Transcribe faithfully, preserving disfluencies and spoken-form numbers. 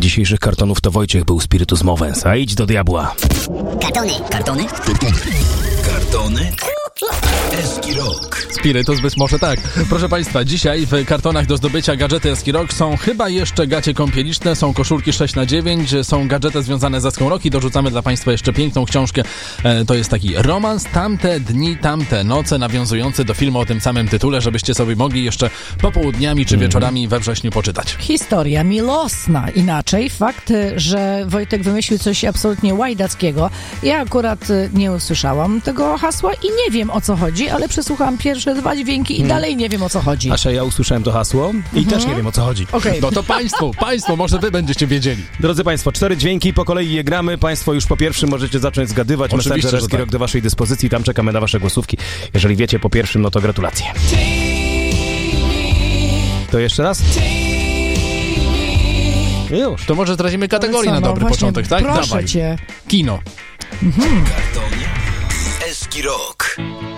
dzisiejszych kartonów to Wojciech był Spiritus Movens, a idź do diabła. Kartony. Kartony? Kartony? Eski Rock. Spirytus być może tak. Proszę Państwa, dzisiaj w kartonach do zdobycia gadżety Eski Rock są chyba jeszcze gacie kąpieliczne, są koszulki sześć na dziewięć, są gadżety związane z Eską Rock i dorzucamy dla Państwa jeszcze piękną książkę. E, to jest taki romans Tamte dni, tamte noce, nawiązujący do filmu o tym samym tytule, żebyście sobie mogli jeszcze popołudniami czy wieczorami we wrześniu poczytać. Historia milosna. Inaczej fakt, że Wojtek wymyślił coś absolutnie łajdackiego. Ja akurat nie usłyszałam tego hasła i nie wiem, o co chodzi, ale przesłuchałam pierwsze dwa dźwięki i hmm. dalej nie wiem, o co chodzi. Asia, ja usłyszałem to hasło i mhm. też nie wiem, o co chodzi. Okay. No to Państwo, Państwo, może Wy będziecie wiedzieli. Drodzy Państwo, cztery dźwięki, po kolei je gramy. Państwo już po pierwszym możecie zacząć zgadywać. Messenger Eski Rock do Waszej dyspozycji, tam czekamy na Wasze głosówki. Jeżeli wiecie po pierwszym, no to gratulacje. To jeszcze raz? Już. To może zdradzimy kategorię na dobry no początek, tak? Proszę Dawaj. Cię. Kino. Mhm. Karton Eski Rock.